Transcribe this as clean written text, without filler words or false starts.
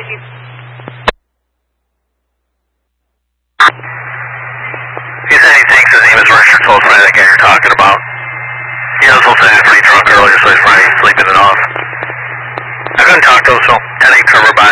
you. He said he thinks his name is Richard, so it's probably that guy you're talking about. He also said he was pretty drunk earlier, so he's probably sleeping it off. I couldn't talk to him, so I think Trevor by